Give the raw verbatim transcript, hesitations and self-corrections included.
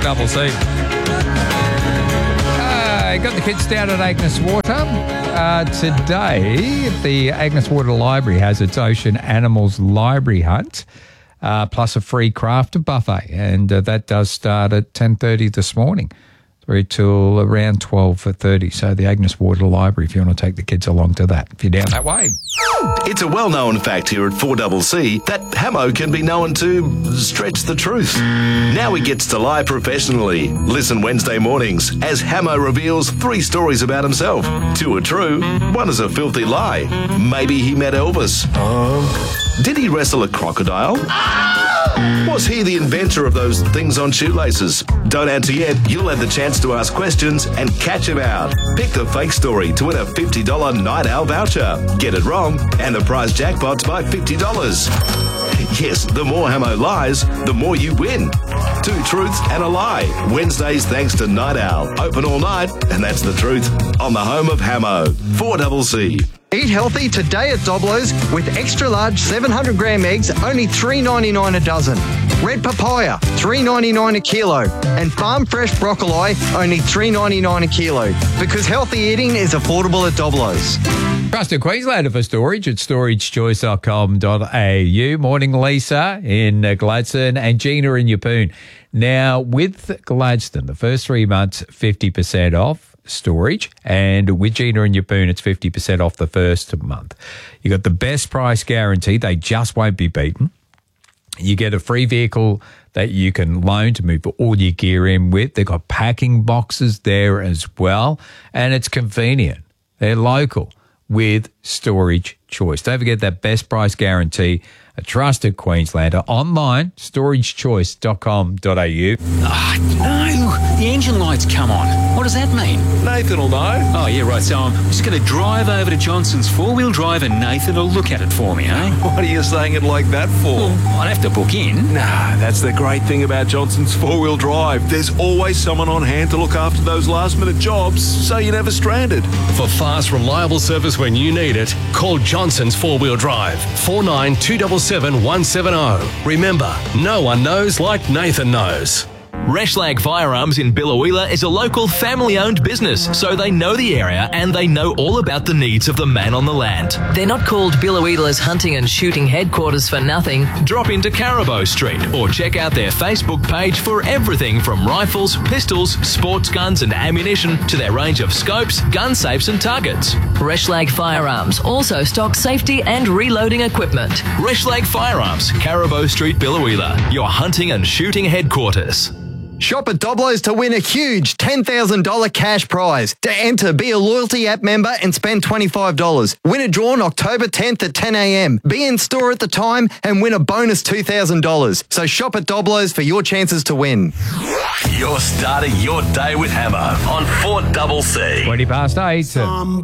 double C. Uh, got the kids down at Agnes Water. Uh, today, the Agnes Water Library has its Ocean Animals Library Hunt, uh, plus a free craft buffet. And uh, that does start at ten thirty this morning, through till around twelve thirty. So the Agnes Water Library, if you want to take the kids along to that, if you're down that way. It's a well-known fact here at four C C that Hamo can be known to stretch the truth. Now he gets to lie professionally. Listen Wednesday mornings as Hamo reveals three stories about himself. Two are true, one is a filthy lie. Maybe he met Elvis. Uh. Did he wrestle a crocodile? Was he the inventor of those things on shoelaces? Don't answer yet. You'll have the chance to ask questions and catch him out. Pick the fake story to win a fifty dollars Night Owl voucher. Get it wrong, and the prize jackpot's by fifty dollars. Yes, the more Hamo lies, the more you win. Two truths and a lie. Wednesdays thanks to Night Owl. Open all night, and that's the truth. On the home of Hamo. four C C. Eat healthy today at Doblo's with extra large seven hundred gram eggs, only three ninety-nine a dozen. Red papaya, three ninety-nine a kilo. And farm fresh broccoli, only three ninety-nine a kilo. Because healthy eating is affordable at Doblo's. Trusted Queenslander for storage at storage choice dot com dot a u. Morning, Lisa in Gladstone and Gina in Yeppoon. Now, with Gladstone, the first three months, fifty percent off storage, and with Gina and Yeppoon, it's fifty percent off the first month. You got the best price guarantee. They just won't be beaten. You get a free vehicle that you can loan to move all your gear in with. They've got packing boxes there as well, and it's convenient. They're local with Storage Choice. Don't forget that best price guarantee, a trusted Queenslander. Online, storage choice dot com dot a u. Ah, oh, no. The engine light's come on. What does that mean? Nathan will know. Oh, yeah, right. So I'm just going to drive over to Johnson's four-wheel drive and Nathan will look at it for me, eh? What are you saying it like that for? Well, I'd have to book in. Nah, that's the great thing about Johnson's four-wheel drive. There's always someone on hand to look after those last-minute jobs, so you're never stranded. For fast, reliable service when you need it, call Johnson's four-wheel drive, four nine two seven seven one seven zero. Remember, no one knows like Nathan knows. Reshlag Firearms in Biloela is a local family-owned business, so they know the area and they know all about the needs of the man on the land. They're not called Biloela's hunting and shooting headquarters for nothing. Drop into Carabo Street or check out their Facebook page for everything from rifles, pistols, sports guns and ammunition to their range of scopes, gun safes and targets. Reshlag Firearms also stocks safety and reloading equipment. Reshlag Firearms, Carabo Street, Biloela, your hunting and shooting headquarters. Shop at Doblo's to win a huge ten thousand dollars cash prize. To enter, be a loyalty app member and spend twenty-five dollars. Win a draw on October tenth at ten a m. Be in store at the time and win a bonus two thousand dollars. So shop at Doblo's for your chances to win. You're starting your day with Hamo on four C C. twenty past eight.